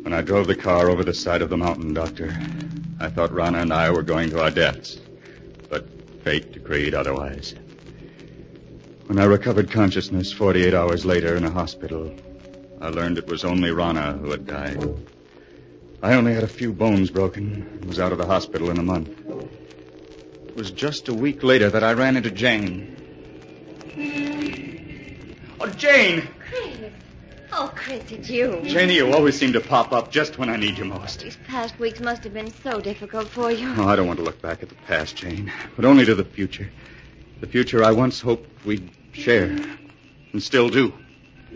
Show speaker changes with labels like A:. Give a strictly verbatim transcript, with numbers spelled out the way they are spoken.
A: When I drove the car over the side of the mountain, Doctor, I thought Rana and I were going to our deaths. But fate decreed otherwise. When I recovered consciousness forty-eight hours later in a hospital, I learned it was only Rana who had died. I only had a few bones broken and was out of the hospital in a month. It was just a week later that I ran into Jane. Oh, Jane!
B: Chris. Oh, Chris, it's you.
A: Janie, you always seem to pop up just when I need you most.
B: These past weeks must have been so difficult for you.
A: Oh, I don't want to look back at the past, Jane, but only to the future. The future I once hoped we'd share, and still do.